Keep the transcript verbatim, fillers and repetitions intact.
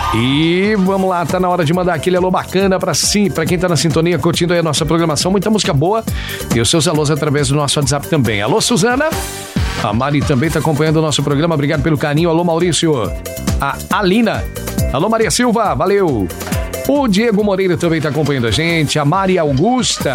E vamos lá, tá na hora de mandar aquele alô bacana pra, sim, pra quem tá na sintonia, curtindo aí a nossa programação. Muita música boa. E os seus alôs através do nosso WhatsApp também. Alô, Suzana. A Mari também tá acompanhando o nosso programa. Obrigado pelo carinho. Alô, Maurício. A Alina. Alô, Maria Silva. Valeu. O Diego Moreira também tá acompanhando a gente. A Mari Augusta.